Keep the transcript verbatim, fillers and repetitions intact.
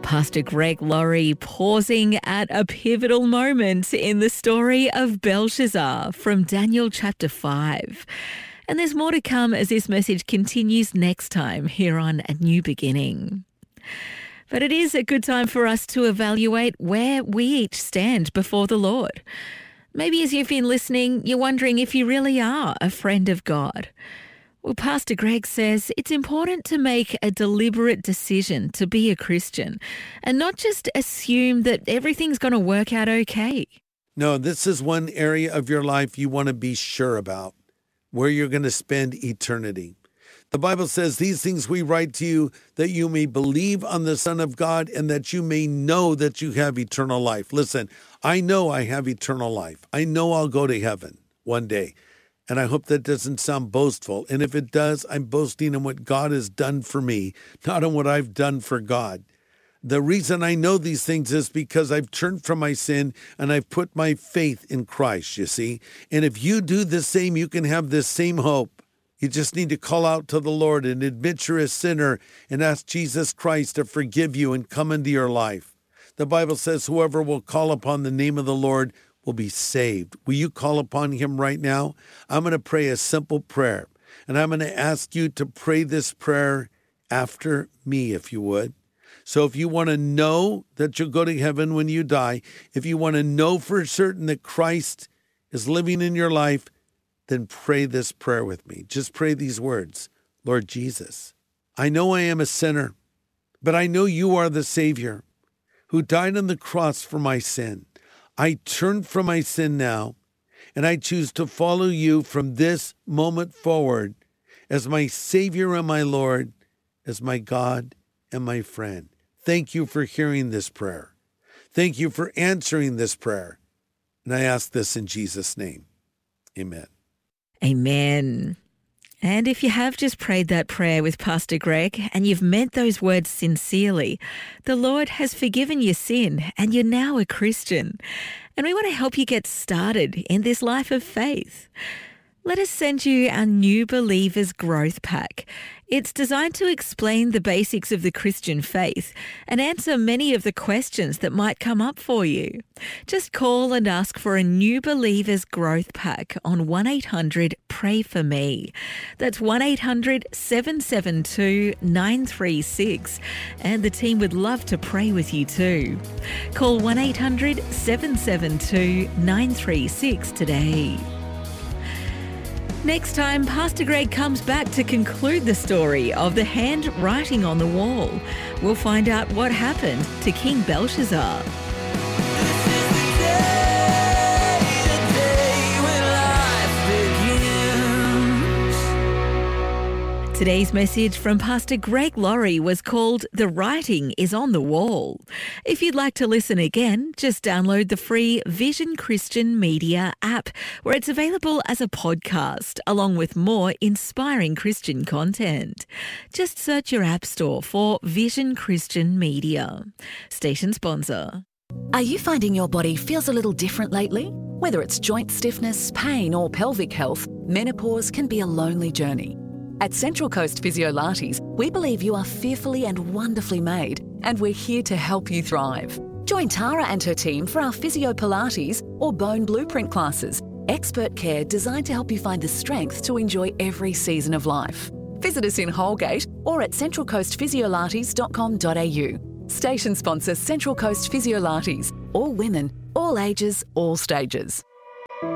Pastor Greg Laurie pausing at a pivotal moment in the story of Belshazzar from Daniel chapter five. And there's more to come as this message continues next time here on A New Beginning. But it is a good time for us to evaluate where we each stand before the Lord. Maybe as you've been listening, you're wondering if you really are a friend of God. Well, Pastor Greg says it's important to make a deliberate decision to be a Christian and not just assume that everything's going to work out okay. No, this is one area of your life you want to be sure about, where you're going to spend eternity. The Bible says, these things we write to you that you may believe on the Son of God and that you may know that you have eternal life. Listen, I know I have eternal life. I know I'll go to heaven one day. And I hope that doesn't sound boastful. And if it does, I'm boasting in what God has done for me, not on what I've done for God. The reason I know these things is because I've turned from my sin and I've put my faith in Christ, you see. And if you do the same, you can have this same hope. You just need to call out to the Lord and admit you're a sinner and ask Jesus Christ to forgive you and come into your life. The Bible says whoever will call upon the name of the Lord will be saved. Will you call upon him right now? I'm going to pray a simple prayer, and I'm going to ask you to pray this prayer after me, if you would. So if you want to know that you'll go to heaven when you die, if you want to know for certain that Christ is living in your life, then pray this prayer with me. Just pray these words. Lord Jesus, I know I am a sinner, but I know you are the Savior who died on the cross for my sin. I turn from my sin now, and I choose to follow you from this moment forward as my Savior and my Lord, as my God and my friend. Thank you for hearing this prayer. Thank you for answering this prayer. And I ask this in Jesus' name. Amen. Amen. And if you have just prayed that prayer with Pastor Greg and you've meant those words sincerely, the Lord has forgiven your sin and you're now a Christian. And we want to help you get started in this life of faith. Let us send you our New Believers Growth Pack. It's designed to explain the basics of the Christian faith and answer many of the questions that might come up for you. Just call and ask for a New Believers Growth Pack on one eight hundred pray for me. That's one eight hundred seven seven two nine three six, and the team would love to pray with you too. Call one eight hundred seven seven two nine three six today. Next time, Pastor Greg comes back to conclude the story of the handwriting on the wall. We'll find out what happened to King Belshazzar. Today's message from Pastor Greg Laurie was called The Writing is on the Wall. If you'd like to listen again, just download the free Vision Christian Media app, where it's available as a podcast, along with more inspiring Christian content. Just search your app store for Vision Christian Media. Station sponsor. Are you finding your body feels a little different lately? Whether it's joint stiffness, pain, or pelvic health, menopause can be a lonely journey. At Central Coast Physiolates, we believe you are fearfully and wonderfully made, and we're here to help you thrive. Join Tara and her team for our Physio Pilates or Bone Blueprint classes, expert care designed to help you find the strength to enjoy every season of life. Visit us in Holgate or at central coast physiolates dot com dot a u. Station sponsor Central Coast Physiolates. All women, all ages, all stages.